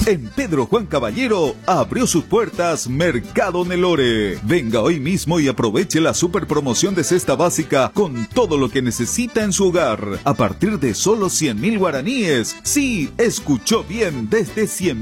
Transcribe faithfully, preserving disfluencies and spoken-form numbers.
En Pedro Juan Caballero abrió sus puertas Mercado Nelore. Venga hoy mismo y aproveche la super promoción de cesta básica con todo lo que necesita en su hogar a partir de solo cien mil guaraníes. Sí, escuchó bien, desde cien